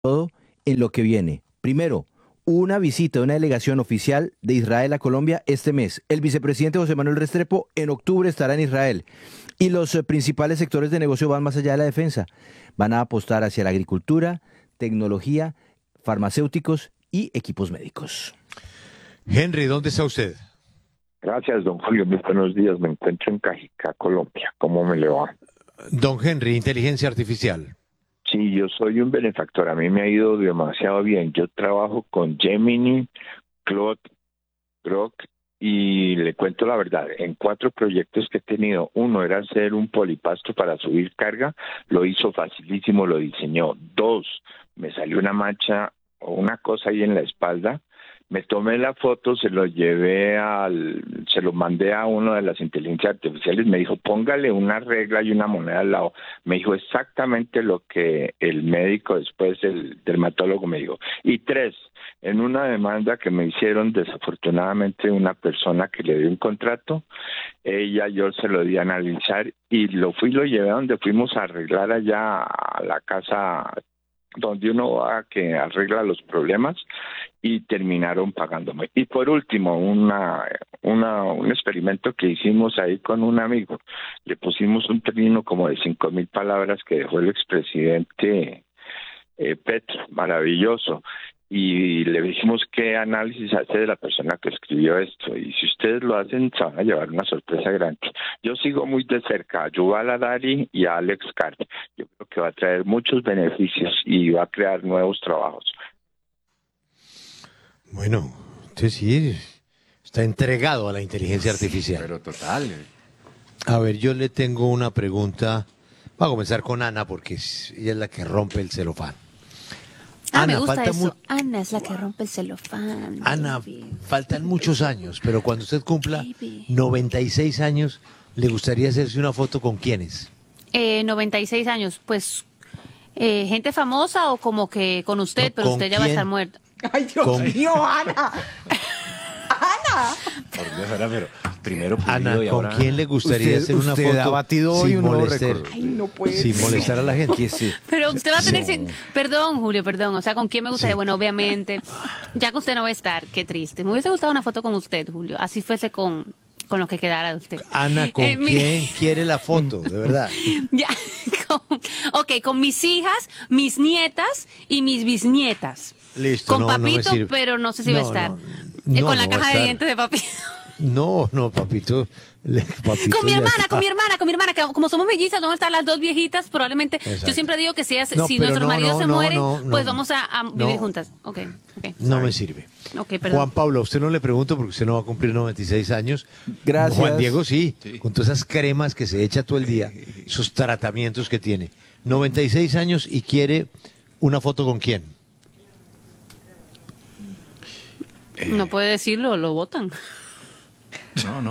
todo en lo que viene. Primero, una visita de una delegación oficial de Israel a Colombia este mes. El vicepresidente José Manuel Restrepo en octubre estará en Israel. Y los principales sectores de negocio van más allá de la defensa. Van a apostar hacia la agricultura, tecnología, farmacéuticos y equipos médicos. Henry, ¿dónde está usted? Gracias, don Julio. Muy buenos días. Me encuentro en Cajicá, Colombia. ¿Cómo me le va? Don Henry, inteligencia artificial. Sí, yo soy un benefactor. A mí me ha ido demasiado bien. Yo trabajo con Gemini, Claude, Grok y le cuento la verdad. En 4 proyectos que he tenido, uno era hacer un polipasto para subir carga. Lo hizo facilísimo, lo diseñó. 2, me salió una mancha o una cosa ahí en la espalda. Me tomé la foto, se lo mandé a uno de las inteligencias artificiales, me dijo, póngale una regla y una moneda al lado. Me dijo exactamente lo que el médico, después el dermatólogo me dijo. Y 3, en una demanda que me hicieron desafortunadamente una persona que le dio un contrato, yo se lo di a analizar y lo llevé a donde fuimos a arreglar allá a la casa donde uno va que arregla los problemas y terminaron pagándome. Y por último, un experimento que hicimos ahí con un amigo. Le pusimos un término como de 5,000 palabras que dejó el expresidente Petro, maravilloso. Y le dijimos qué análisis hace de la persona que escribió esto. Y si ustedes lo hacen, se van a llevar una sorpresa grande. Yo sigo muy de cerca a Yuval Harari y a Alex Carr. Yo creo que va a traer muchos beneficios y va a crear nuevos trabajos. Bueno, usted sí está entregado a la inteligencia artificial. Pero total. A ver, yo le tengo una pregunta. Voy a comenzar con Ana porque ella es la que rompe el celofán. Me gusta eso. Ana es la que rompe el celofán. Ana, baby. faltan muchos años, pero cuando usted cumpla Baby. 96 años, ¿le gustaría hacerse una foto con quiénes? 96 años, pues, gente famosa o como que con usted, No, pero ¿con usted ya va a quién? estar muerto. Ay, Dios Con- mío, Ana. Ana. Por Dios, ahora, pero primero Ana, pulido y ¿con ahora... quién le gustaría hacer una usted foto ha batido hoy sin un nuevo molestar, récord. Ay, no puede sin ser. molestar a la gente? Que sí. Pero usted va a tener... Perdón, Julio, perdón. O sea, ¿con quién me gustaría? Bueno, obviamente, ya que usted no va a estar, qué triste. Me hubiese gustado una foto con usted, Julio. Así fuese con lo que quedara de usted. Ana, ¿con mire- quién quiere la foto? De verdad. Ya, con mis hijas, mis nietas y mis bisnietas. Listo, Con no, no me Papito, sirve. pero no sé si va a No, estar. no, Con la no va a caja de estar. dientes de Papito. No, Papito. Papito Con mi ya hermana, está. con mi hermana, que como somos mellizas, vamos a estar las 2 viejitas, probablemente. Exacto. Yo siempre digo que si No, si pero nuestros no, maridos no, se no, mueren, no, pues no. vamos a vivir No. juntas. Ok. No me sirve. Ok, perdón. Juan Pablo, a usted no le pregunto porque usted no va a cumplir 96 años. Gracias. Juan Diego sí, Sí. con todas esas cremas que se echa todo el día, esos tratamientos que tiene. 96 años y quiere una foto con quién. No puede decirlo, lo votan. No.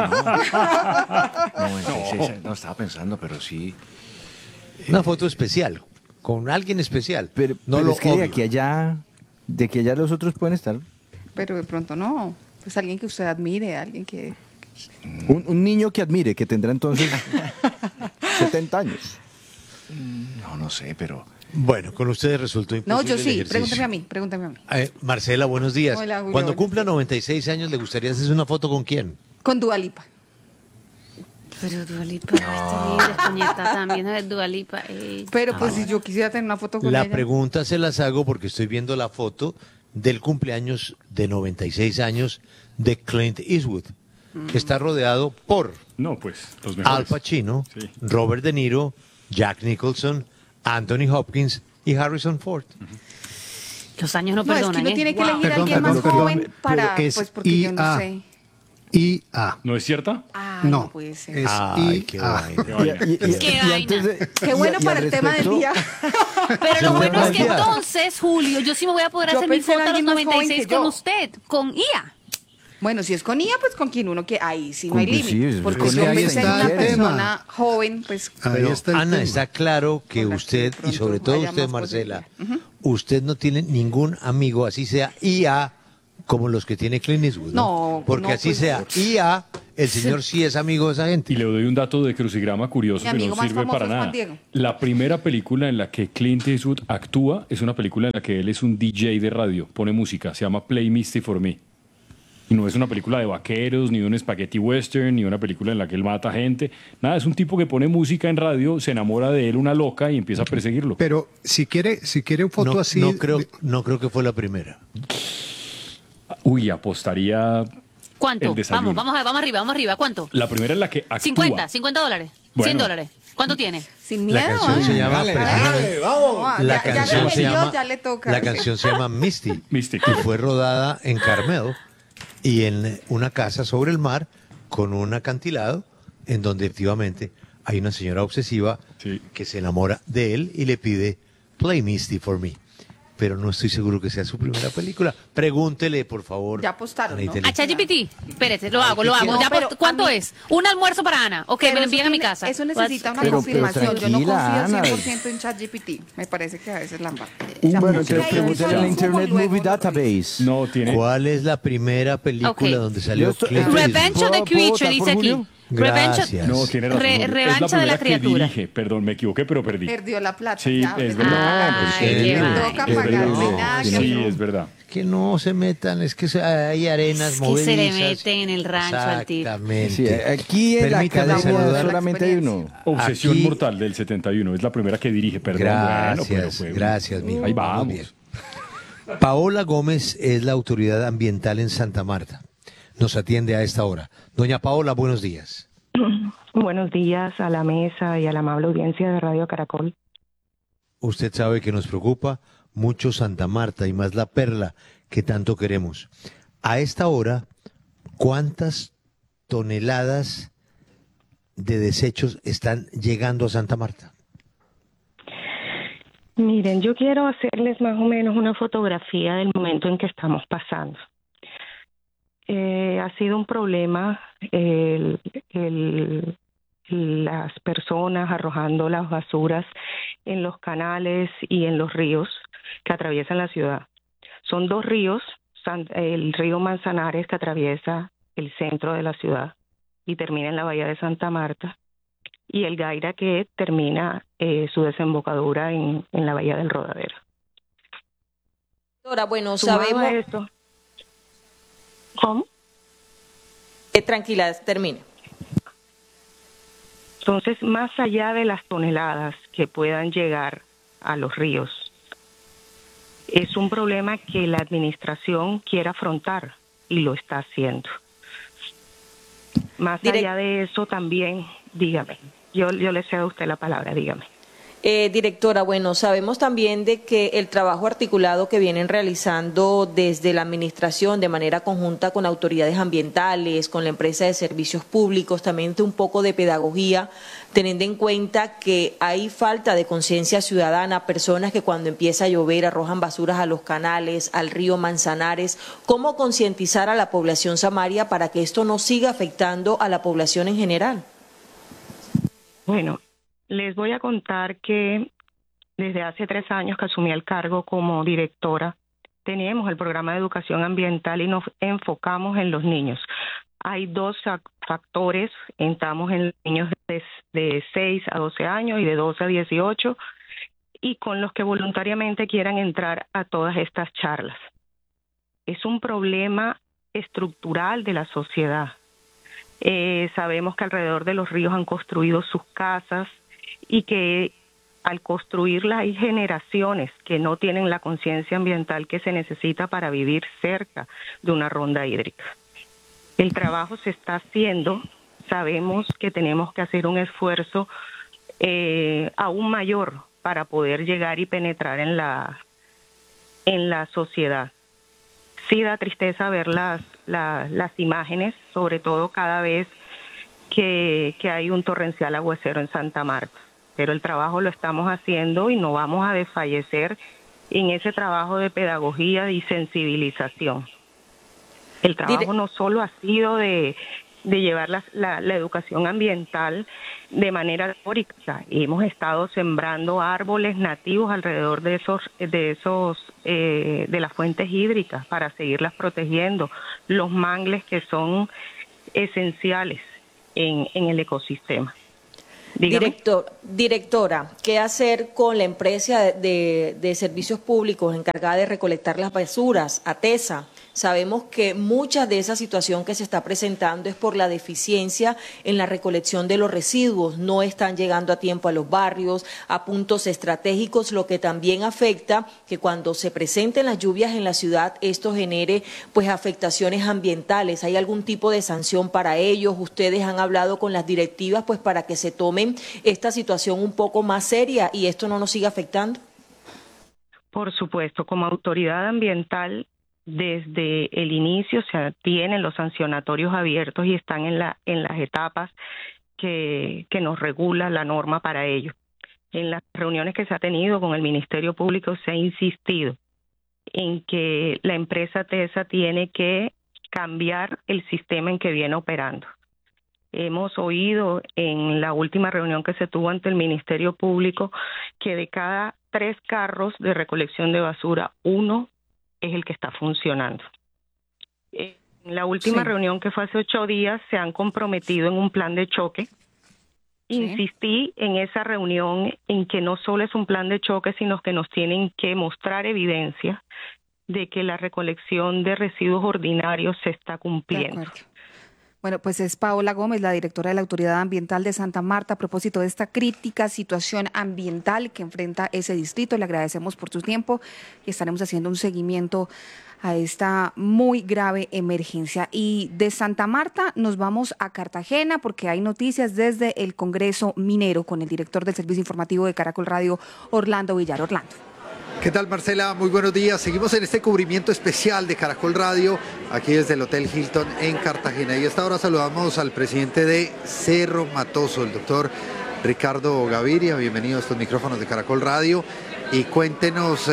96, no, estaba pensando, pero sí. Una foto especial, con alguien especial. Pero, no pero lo es que de obvio. aquí allá, los otros pueden estar. Pero de pronto no. Pues alguien que usted admire, alguien que... Un niño que admire, que tendrá entonces 70 años. No sé, pero... Bueno, con ustedes resultó imposible No, yo el sí. ejercicio. Pregúntame a mí. Marcela, buenos días. Hola, Julio, Cuando buenos cumpla días. 96 años, ¿le gustaría hacerse una foto con quién? Con Dua Lipa. Pero Dualipa, está libre, coñeta, también es Dualipa. Pero pues si yo quisiera tener una foto con La ella. pregunta se las hago porque estoy viendo la foto del cumpleaños de 96 años de Clint Eastwood, que está rodeado por No, pues, los mejores. Al Pacino, Sí. Robert De Niro, Jack Nicholson, Anthony Hopkins y Harrison Ford. Los años no No, es que perdonan, uno ¿eh? tiene que elegir a Perdón, alguien más perdón, joven perdón, para... pero es Pues porque yo no IA. sé. IA. ¿No es cierta? Ay, no puede ser. Es Ay, qué IA. vaina. Qué vaina. Qué vaina. Qué bueno para el tema del día. Pero lo bueno es que Ya. entonces, Julio, yo sí me voy a poder Yo hacer mi pensé en foto a los alguien más joven 96 que con yo. usted, con IA. Bueno, si es con IA, pues con quien uno que... Ahí sí no hay Pues sí, límite. es Porque con yo ella pensé en está una el tema. persona joven, pues... Ahí Pero, está el Ana, tema. está claro que Con la que usted, de y pronto sobre todo haya usted, más Marcela, posibilidad. usted no tiene ningún amigo, así sea IA, como los que tiene Clint Eastwood, ¿no? No, Porque no, así pues- sea IA, el señor sí es amigo de esa gente. Y le doy un dato de crucigrama curioso Mi que amigo no más sirve famoso para es Juan nada. Diego. La primera película en la que Clint Eastwood actúa es una película en la que él es un DJ de radio, pone música, se llama Play Misty for Me. Y no es una película de vaqueros, ni un spaghetti western, ni una película en la que él mata gente. Nada, es un tipo que pone música en radio, se enamora de él una loca y empieza a perseguirlo. Pero si quiere foto No, así. no creo que fue la primera. Uy, apostaría ¿Cuánto? el desayuno. Vamos arriba. ¿Cuánto? La primera en la que actúa. 50 dólares. Bueno. 100 dólares. ¿Cuánto tiene? Sin miedo, La canción se llama No, la ya canción le se metió, llama ya le toca. la canción se llama Misty. Misty. Y fue rodada en Carmel y en una casa sobre el mar con un acantilado en donde efectivamente hay una señora obsesiva Sí. que se enamora de él y le pide Play Misty for Me. Pero no estoy seguro que sea su primera película. Pregúntele, por favor. Ya apostaron, ¿no? Anita A ChatGPT. Espérate, lo Ay, hago. ¿qué Ya quiere? No, pero ¿Cuánto a mí- es? Un almuerzo para Ana. Ok, me Pero lo envían a mi tiene- casa. Eso necesita una Pero confirmación. Yo no tranquila, confío Ana. 100% en ChatGPT. Me parece que a veces la Bueno, Ahí entonces pregúntale en la hay Internet luego, Movie luego. Database. No, tiene... ¿Cuál es la primera película Ok. donde salió Yo estoy- Clint Eastwood? Revenge of the ¿Puedo Creature, votar dice por aquí. Julio? Gracias. No, tiene razón. Re- Julio. revancha es la de la primera que criatura. dirige. Perdón, me equivoqué, pero perdí. Perdió la plata. Sí, ya, es ¿verdad? verdad. pues, Ay, sí, qué le toca vaina. pagar, no hay nada que Sí, hacer. es verdad. Que no se metan, es que hay arenas Es que se le movedizas. meten en el rancho al tipo. Exactamente. Sí, aquí en la Permítame academia saludar. solamente hay uno. Obsesión Aquí- Mortal del 71. Es la primera que dirige. Perdón. Gracias, bueno, pero fue- gracias, mijo. Ahí Vamos vamos. bien. Paola Gómez es la autoridad ambiental en Santa Marta. Nos atiende a esta hora. Doña Paola, buenos días. Buenos días a la mesa y a la amable audiencia de Radio Caracol. Usted sabe que nos preocupa mucho Santa Marta y más la Perla que tanto queremos. A esta hora, ¿cuántas toneladas de desechos están llegando a Santa Marta? Miren, yo quiero hacerles más o menos una fotografía del momento en que estamos pasando. Ha sido un problema las personas arrojando las basuras en los canales y en los ríos que atraviesan la ciudad. Son dos ríos, el río Manzanares que atraviesa el centro de la ciudad y termina en la bahía de Santa Marta, y el Gaira que termina su desembocadura en la bahía del Rodadero. Doctora, bueno, Sumado a sabemos... esto, ¿cómo? Tranquila, termine. Entonces, más allá de las toneladas que puedan llegar a los ríos, es un problema que la administración quiere afrontar y lo está haciendo. Más allá de eso también, dígame, yo le cedo a usted la palabra, dígame. Directora, bueno, sabemos también de que el trabajo articulado que vienen realizando desde la administración de manera conjunta con autoridades ambientales, con la empresa de servicios públicos, también de un poco de pedagogía, teniendo en cuenta que hay falta de conciencia ciudadana, personas que cuando empieza a llover arrojan basuras a los canales, al río Manzanares. ¿Cómo concientizar a la población samaria para que esto no siga afectando a la población en general? Bueno, les voy a contar que desde hace 3 años que asumí el cargo como directora, teníamos el programa de educación ambiental y nos enfocamos en los niños. Hay 2 factores, estamos en los niños de 6 a 12 años y de 12 a 18, y con los que voluntariamente quieran entrar a todas estas charlas. Es un problema estructural de la sociedad. Sabemos que alrededor de los ríos han construido sus casas, y que al construirlas hay generaciones que no tienen la conciencia ambiental que se necesita para vivir cerca de una ronda hídrica. El trabajo se está haciendo, sabemos que tenemos que hacer un esfuerzo aún mayor para poder llegar y penetrar en la sociedad. Sí da tristeza ver las imágenes, sobre todo cada vez que hay un torrencial aguacero en Santa Marta. Pero el trabajo lo estamos haciendo y no vamos a desfallecer en ese trabajo de pedagogía y sensibilización. El trabajo no solo ha sido de llevar la educación ambiental de manera teórica. Hemos estado sembrando árboles nativos alrededor de las fuentes hídricas para seguirlas protegiendo, los mangles que son esenciales en el ecosistema. Dígame. Directora, ¿qué hacer con la empresa de servicios públicos encargada de recolectar las basuras, ATESA? Sabemos que mucha de esa situación que se está presentando es por la deficiencia en la recolección de los residuos. No están llegando a tiempo a los barrios, a puntos estratégicos, lo que también afecta que cuando se presenten las lluvias en la ciudad, esto genere pues afectaciones ambientales. ¿Hay algún tipo de sanción para ellos? ¿Ustedes han hablado con las directivas pues para que se tomen esta situación un poco más seria y esto no nos siga afectando? Por supuesto, como autoridad ambiental, desde el inicio se tienen los sancionatorios abiertos y están en las etapas que nos regula la norma para ello. En las reuniones que se ha tenido con el Ministerio Público se ha insistido en que la empresa TESA tiene que cambiar el sistema en que viene operando. Hemos oído en la última reunión que se tuvo ante el Ministerio Público que de cada 3 carros de recolección de basura, 1 es el que está funcionando. En la última reunión que fue hace 8 días se han comprometido en un plan de choque. Insistí en esa reunión en que no solo es un plan de choque, sino que nos tienen que mostrar evidencia de que la recolección de residuos ordinarios se está cumpliendo. Bueno, pues es Paola Gómez, la directora de la Autoridad Ambiental de Santa Marta, a propósito de esta crítica situación ambiental que enfrenta ese distrito. Le agradecemos por su tiempo y estaremos haciendo un seguimiento a esta muy grave emergencia. Y de Santa Marta nos vamos a Cartagena porque hay noticias desde el Congreso Minero con el director del Servicio Informativo de Caracol Radio, Orlando Villar. Orlando. ¿Qué tal, Marcela? Muy buenos días. Seguimos en este cubrimiento especial de Caracol Radio, aquí desde el Hotel Hilton en Cartagena. Y a esta hora saludamos al presidente de Cerro Matoso, el doctor Ricardo Gaviria. Bienvenido a estos micrófonos de Caracol Radio. Y cuéntenos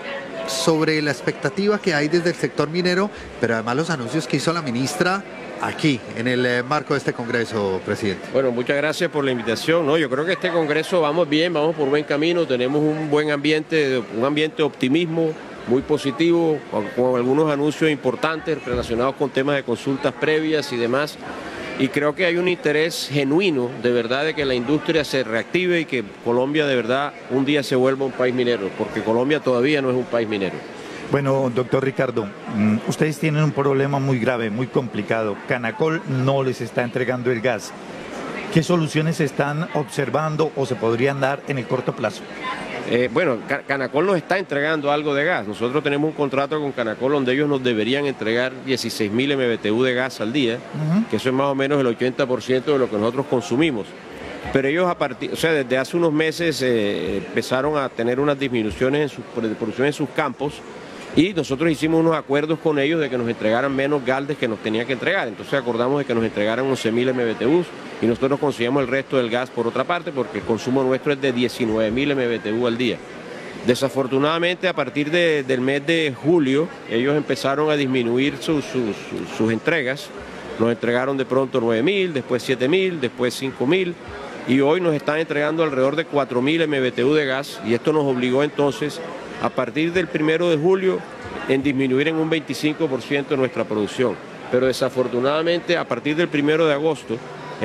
sobre la expectativa que hay desde el sector minero, pero además los anuncios que hizo la ministra aquí, en el marco de este congreso, presidente. Bueno, muchas gracias por la invitación. No, yo creo que este congreso vamos bien, vamos por buen camino, tenemos un buen ambiente, de optimismo, muy positivo, con algunos anuncios importantes relacionados con temas de consultas previas y demás. Y creo que hay un interés genuino, de verdad, de que la industria se reactive y que Colombia, de verdad, un día se vuelva un país minero, porque Colombia todavía no es un país minero. Bueno, doctor Ricardo, ustedes tienen un problema muy grave, muy complicado. Canacol no les está entregando el gas. ¿Qué soluciones están observando o se podrían dar en el corto plazo? Bueno, Canacol nos está entregando algo de gas. Nosotros tenemos un contrato con Canacol donde ellos nos deberían entregar 16.000 MBTU de gas al día, que eso es más o menos el 80% de lo que nosotros consumimos. Pero ellos desde hace unos meses empezaron a tener unas disminuciones de producción en sus campos y nosotros hicimos unos acuerdos con ellos de que nos entregaran menos gas del que nos tenía que entregar. Entonces acordamos de que nos entregaran 11.000 MBTU y nosotros conseguimos el resto del gas por otra parte porque el consumo nuestro es de 19.000 MBTU al día. Desafortunadamente a partir del mes de julio ellos empezaron a disminuir sus entregas. Nos entregaron de pronto 9.000, después 7.000, después 5.000 y hoy nos están entregando alrededor de 4.000 MBTU de gas y esto nos obligó entonces a partir del 1 de julio en disminuir en un 25% nuestra producción. Pero desafortunadamente a partir del 1 de agosto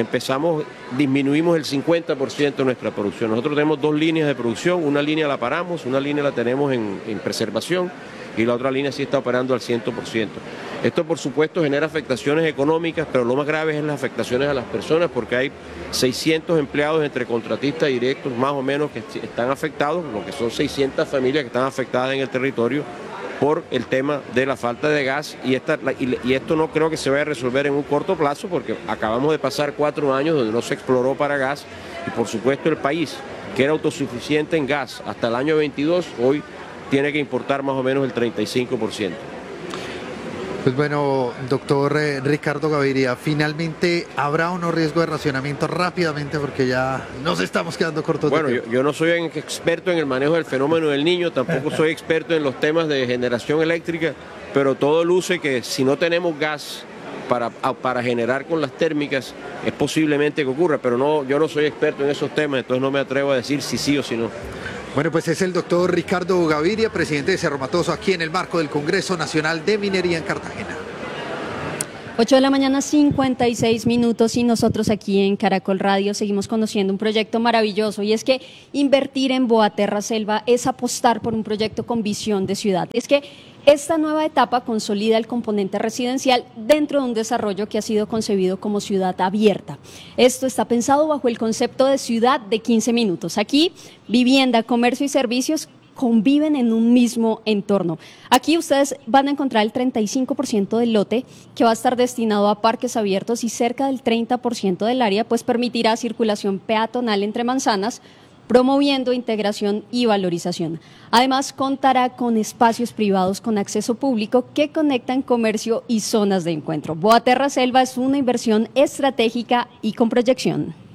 disminuimos el 50% de nuestra producción. Nosotros tenemos 2 líneas de producción, una línea la paramos, una línea la tenemos en preservación y la otra línea sí está operando al 100%. Esto por supuesto genera afectaciones económicas, pero lo más grave es las afectaciones a las personas porque hay 600 empleados entre contratistas y directos más o menos que están afectados, lo que son 600 familias que están afectadas en el territorio por el tema de la falta de gas y esto no creo que se vaya a resolver en un corto plazo porque acabamos de pasar 4 años donde no se exploró para gas y por supuesto el país que era autosuficiente en gas hasta el año 22 hoy tiene que importar más o menos el 35%. Pues bueno, doctor Ricardo Gaviria, finalmente habrá unos riesgos de racionamiento rápidamente porque ya nos estamos quedando cortos de tiempo. Yo no soy experto en el manejo del fenómeno del Niño, tampoco soy experto en los temas de generación eléctrica, pero todo luce que si no tenemos gas para generar con las térmicas es posiblemente que ocurra, pero no, yo no soy experto en esos temas, entonces no me atrevo a decir si sí o si no. Bueno, pues es el doctor Ricardo Gaviria, presidente de Cerro Matoso, aquí en el marco del Congreso Nacional de Minería en Cartagena. 8 de la mañana, 56 minutos, y nosotros aquí en Caracol Radio seguimos conociendo un proyecto maravilloso, y es que invertir en Boaterra Selva es apostar por un proyecto con visión de ciudad. Es que esta nueva etapa consolida el componente residencial dentro de un desarrollo que ha sido concebido como ciudad abierta. Esto está pensado bajo el concepto de ciudad de 15 minutos. Aquí, vivienda, comercio y servicios conviven en un mismo entorno. Aquí ustedes van a encontrar el 35% del lote que va a estar destinado a parques abiertos, y cerca del 30% del área pues permitirá circulación peatonal entre manzanas, promoviendo integración y valorización. Además, contará con espacios privados con acceso público que conectan comercio y zonas de encuentro. Boaterra Selva es una inversión estratégica y con proyección.